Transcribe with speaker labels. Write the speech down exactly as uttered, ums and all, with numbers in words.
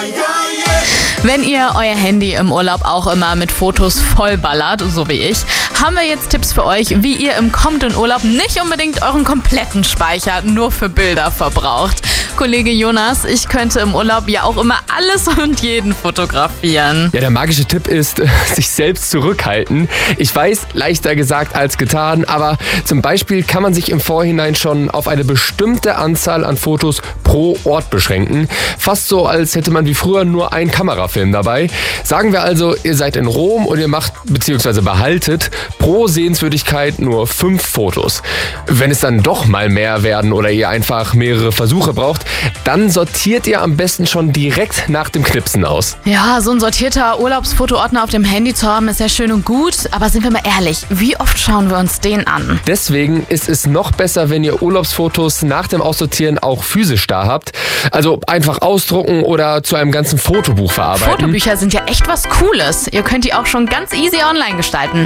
Speaker 1: Wenn ihr euer Handy im Urlaub auch immer mit Fotos vollballert, so wie ich, haben wir jetzt Tipps für euch, wie ihr im kommenden Urlaub nicht unbedingt euren kompletten Speicher nur für Bilder verbraucht. Kollege Jonas, ich könnte im Urlaub ja auch immer alles und jeden fotografieren.
Speaker 2: Ja, der magische Tipp ist, sich selbst zurückhalten. Ich weiß, leichter gesagt als getan, aber zum Beispiel kann man sich im Vorhinein schon auf eine bestimmte Anzahl an Fotos pro Ort beschränken. Fast so, als hätte man wie früher nur einen Kamerafilm dabei. Sagen wir also, ihr seid in Rom und ihr macht bzw. behaltet pro Sehenswürdigkeit nur fünf Fotos. Wenn es dann doch mal mehr werden oder ihr einfach mehrere Versuche braucht, dann sortiert ihr am besten schon direkt nach dem Knipsen aus.
Speaker 1: Ja, so ein sortierter Urlaubsfotoordner auf dem Handy zu haben, ist ja schön und gut. Aber sind wir mal ehrlich, wie oft schauen wir uns den an?
Speaker 2: Deswegen ist es noch besser, wenn ihr Urlaubsfotos nach dem Aussortieren auch physisch da habt. Also einfach ausdrucken oder zu einem ganzen Fotobuch verarbeiten.
Speaker 1: Fotobücher sind ja echt was Cooles. Ihr könnt die auch schon ganz easy online gestalten.